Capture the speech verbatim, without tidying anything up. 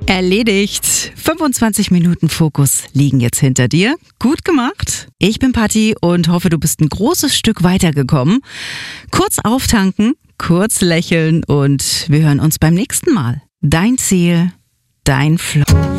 Erledigt. fünfundzwanzig Minuten Fokus liegen jetzt hinter dir. Gut gemacht. Ich bin Patti und hoffe, du bist ein großes Stück weitergekommen. Kurz auftanken, kurz lächeln und wir hören uns beim nächsten Mal. Dein Ziel, dein Flow.